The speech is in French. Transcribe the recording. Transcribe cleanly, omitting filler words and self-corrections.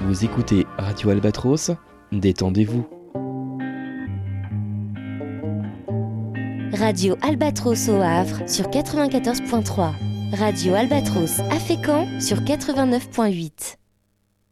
Vous écoutez Radio Albatros, détendez-vous. Radio Albatros au Havre sur 94.3. Radio Albatros à Fécamp sur 89.8.